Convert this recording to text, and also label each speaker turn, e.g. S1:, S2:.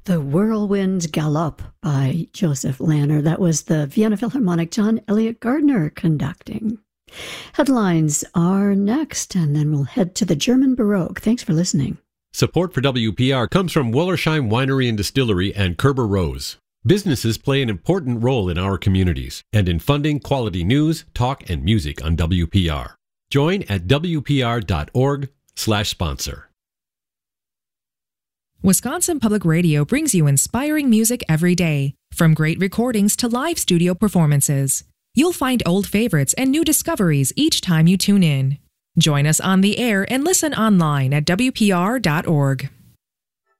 S1: The Whirlwind Galop by Joseph Lanner. That was the Vienna Philharmonic John Elliott Gardner conducting. Headlines are next, and then we'll head to the German Baroque. Thanks for listening.
S2: Support for WPR comes from Wellersheim Winery and Distillery and Kerber Rose. Businesses play an important role in our communities and in funding quality news, talk, and music on WPR. Join at wpr.org/sponsor.
S3: Wisconsin Public Radio brings you inspiring music every day, from great recordings to live studio performances. You'll find old favorites and new discoveries each time you tune in. Join us on the air and listen online at wpr.org.